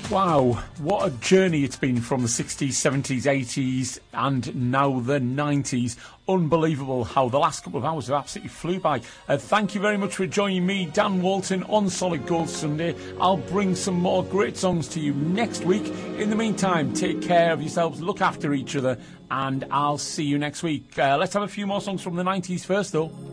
Wow, what a journey it's been from the 60s, 70s, 80s and now the 90s. Unbelievable how the last couple of hours have absolutely flew by. Thank you very much for joining me, Dan Walton, on Solid Gold Sunday. I'll bring some more great songs to you next week. In the meantime, take care of yourselves, look after each other, and I'll see you next week. Let's have a few more songs from the 90s first, though.